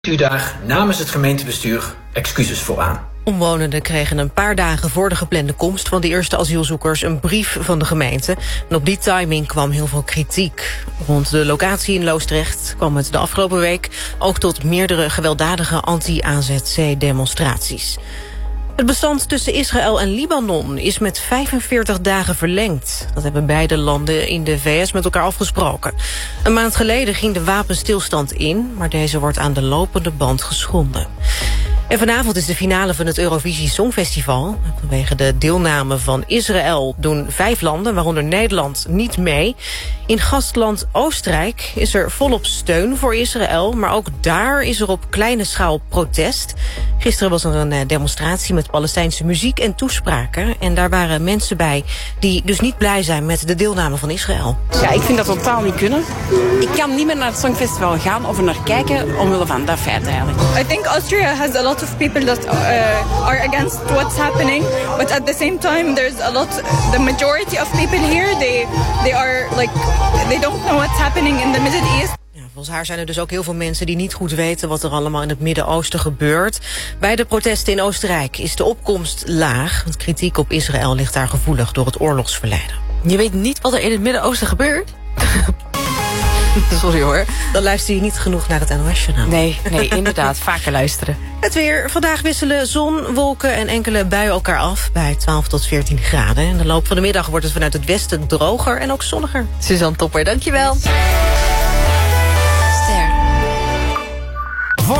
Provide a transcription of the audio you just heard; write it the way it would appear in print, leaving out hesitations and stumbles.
U daar namens het gemeentebestuur excuses voor aan. Omwonenden kregen een paar dagen voor de geplande komst van de eerste asielzoekers een brief van de gemeente. En op die timing kwam heel veel kritiek. Rond de locatie in Loosdrecht kwam het de afgelopen week ook tot meerdere gewelddadige anti-AZC-demonstraties. Het bestand tussen Israël en Libanon is met 45 dagen verlengd. Dat hebben beide landen in de VS met elkaar afgesproken. Een maand geleden ging de wapenstilstand in, maar deze wordt aan de lopende band geschonden. En vanavond is de finale van het Eurovisie Songfestival. Vanwege de deelname van Israël doen 5 landen, waaronder Nederland, niet mee. In gastland Oostenrijk is er volop steun voor Israël, maar ook daar is er op kleine schaal protest. Gisteren was er een demonstratie met Palestijnse muziek en toespraken. En daar waren mensen bij die dus niet blij zijn met de deelname van Israël. Ja, ik vind dat totaal niet kunnen. Ik kan niet meer naar het Songfestival gaan of er naar kijken omwille van dat feit eigenlijk. I think Austria has a lot of people that are against what's happening, but at the same time there's the majority of people here, they are like, they don't know what's happening in the Middle East. Volgens haar zijn er dus ook heel veel mensen die niet goed weten wat er allemaal in het Midden-Oosten gebeurt. Bij de protesten in Oostenrijk is de opkomst laag. Want kritiek op Israël ligt daar gevoelig door het oorlogsverleden. Je weet niet wat er in het Midden-Oosten gebeurt? Sorry hoor. Dan luister je niet genoeg naar het NOS-journaal. Nee, inderdaad. Vaker luisteren. Het weer. Vandaag wisselen zon, wolken en enkele buien elkaar af bij 12 tot 14 graden. In de loop van de middag wordt het vanuit het westen droger en ook zonniger. Suzanne Topper, dankjewel.